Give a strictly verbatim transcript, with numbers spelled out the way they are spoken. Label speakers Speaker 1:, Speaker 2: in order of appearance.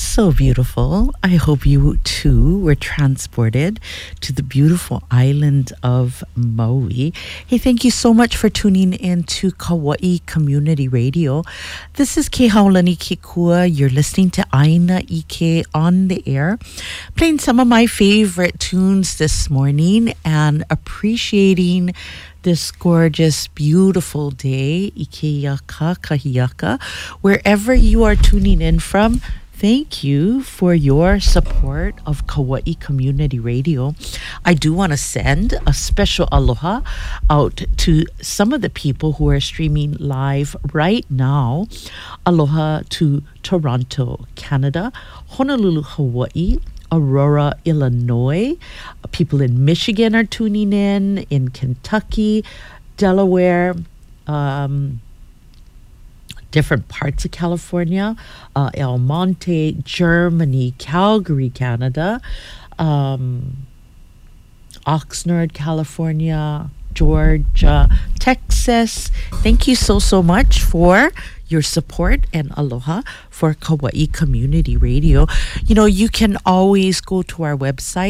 Speaker 1: So beautiful. I hope you too were transported to the beautiful island of Maui. Hey, thank you so much for tuning in to Kauai Community Radio. This is Ke Haulani Kikua. You're listening to Aina Ike on the air, playing some of my favorite tunes this morning and appreciating this gorgeous, beautiful day, Ikeyaka Kahiaka, wherever you are tuning in from. Thank you for your support of Kauai Community Radio. I do want to send a special aloha out to some of the people who are streaming live right now. Aloha to Toronto, Canada, Honolulu, Hawaii, Aurora, Illinois. People in Michigan are tuning in, in Kentucky, Delaware, um, different parts of California, uh, El Monte, Germany, Calgary, Canada, um, Oxnard, California, Georgia, Texas. Thank you so, so much for your support and aloha for Kauai Community Radio. You know, you can always go to our website,